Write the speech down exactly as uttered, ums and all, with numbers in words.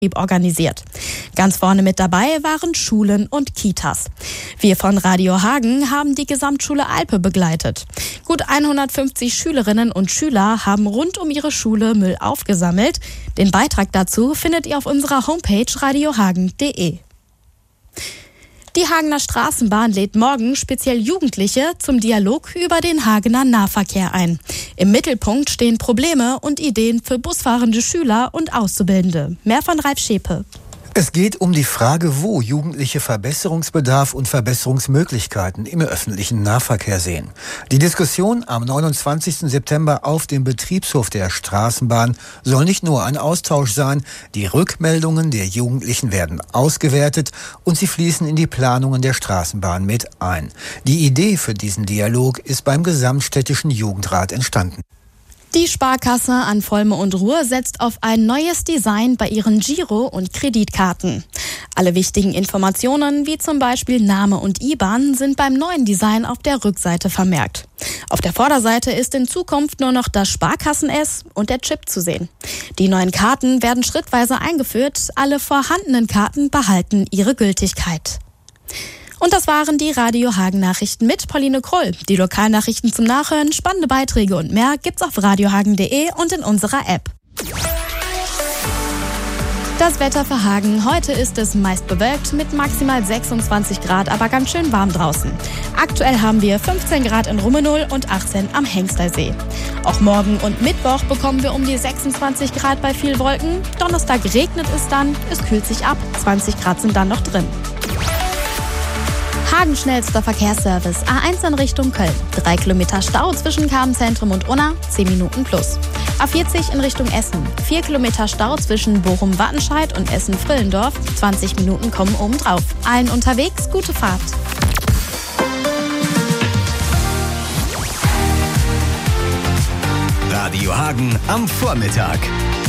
organisiert. Ganz vorne mit dabei waren Schulen und Kitas. Wir von Radio Hagen haben die Gesamtschule Alpe begleitet. Gut hundertfünfzig Schülerinnen und Schüler haben rund um ihre Schule Müll aufgesammelt. Den Beitrag dazu findet ihr auf unserer Homepage radiohagen punkt de. Die Hagener Straßenbahn lädt morgen speziell Jugendliche zum Dialog über den Hagener Nahverkehr ein. Im Mittelpunkt stehen Probleme und Ideen für busfahrende Schüler und Auszubildende. Mehr von Ralf Schepe. Es geht um die Frage, wo Jugendliche Verbesserungsbedarf und Verbesserungsmöglichkeiten im öffentlichen Nahverkehr sehen. Die Diskussion am neunundzwanzigsten September auf dem Betriebshof der Straßenbahn soll nicht nur ein Austausch sein, die Rückmeldungen der Jugendlichen werden ausgewertet und sie fließen in die Planungen der Straßenbahn mit ein. Die Idee für diesen Dialog ist beim Gesamtstädtischen Jugendrat entstanden. Die Sparkasse an Volme und Ruhr setzt auf ein neues Design bei ihren Giro- und Kreditkarten. Alle wichtigen Informationen, wie zum Beispiel Name und I B A N, sind beim neuen Design auf der Rückseite vermerkt. Auf der Vorderseite ist in Zukunft nur noch das Sparkassen-S und der Chip zu sehen. Die neuen Karten werden schrittweise eingeführt, alle vorhandenen Karten behalten ihre Gültigkeit. Und das waren die Radio Hagen Nachrichten mit Pauline Kroll. Die Lokalnachrichten zum Nachhören, spannende Beiträge und mehr gibt's auf radiohagen punkt de und in unserer App. Das Wetter für Hagen. Heute ist es meist bewölkt mit maximal sechsundzwanzig Grad, aber ganz schön warm draußen. Aktuell haben wir fünfzehn Grad in Rummenol und achtzehn am Hengstersee. Auch morgen und Mittwoch bekommen wir um die sechsundzwanzig Grad bei viel Wolken. Donnerstag regnet es dann, es kühlt sich ab, zwanzig Grad sind dann noch drin. Hagen schnellster Verkehrsservice. A eins in Richtung Köln. Drei Kilometer Stau zwischen Karmenzentrum und Unna, zehn Minuten plus. A vierzig in Richtung Essen. Vier Kilometer Stau zwischen Bochum-Wattenscheid und Essen-Frillendorf. zwanzig Minuten kommen obendrauf. Allen unterwegs, gute Fahrt. Radio Hagen am Vormittag.